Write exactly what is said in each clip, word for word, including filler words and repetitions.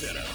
Center.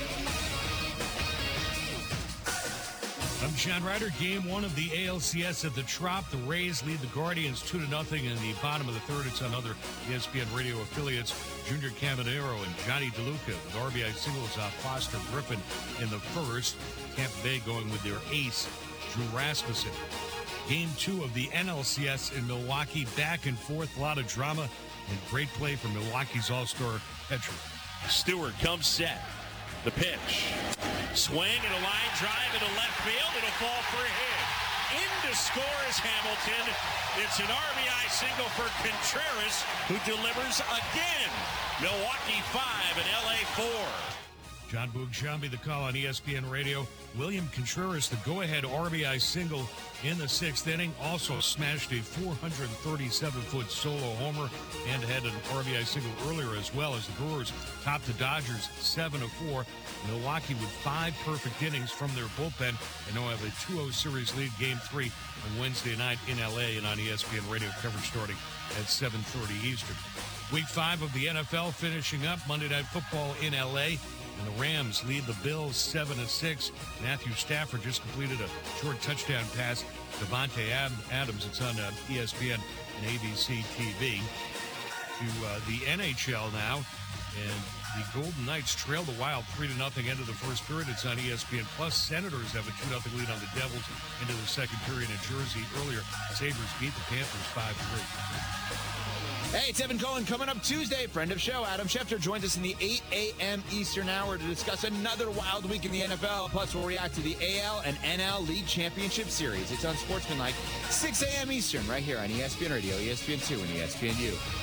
I'm John Ryder. Game one of the A L C S at the Trop. The Rays lead the Guardians two to nothing in the bottom of the third. It's on other E S P N radio affiliates. Junior Caminero and Johnny DeLuca with R B I singles off Foster Griffin in the first. Tampa Bay going with their ace, Drew Rasmussen. Game two of the N L C S in Milwaukee. Back and forth, a lot of drama and great play from Milwaukee's all-star Petrie. Stewart comes set. The pitch. Swing and a line drive into left field. It'll fall for a hit. In to score is Hamilton. It's an R B I single for Contreras, who delivers again. Milwaukee five and L A four. John Boog-Shambi, the call on E S P N Radio. William Contreras, the go-ahead R B I single in the sixth inning, also smashed a four hundred thirty-seven foot solo homer and had an R B I single earlier as well, as the Brewers topped the Dodgers seven to four. Milwaukee with five perfect innings from their bullpen and now have a two oh series lead. Game three on Wednesday night in L A and on E S P N Radio coverage starting at seven thirty Eastern. Week five of the N F L finishing up. Monday Night Football in L A. And the Rams lead the Bills seven to six. Matthew Stafford just completed a short touchdown pass. Devontae Adams, it's on uh, E S P N and A B C T V. To uh, the N H L now. And the Golden Knights trail the Wild three to nothing into the first period. It's on E S P N Plus. Senators have a two nothing lead on the Devils into the second period in Jersey. Earlier, Sabres beat the Panthers five to three. Hey, it's Evan Cohen. Coming up Tuesday, friend of show, Adam Schefter joins us in the eight a.m. Eastern hour to discuss another wild week in the N F L. Plus, we'll react to the A L and N L League Championship Series. It's on Sportsmanlike, six a.m. Eastern, right here on E S P N Radio, E S P N two, and E S P N U.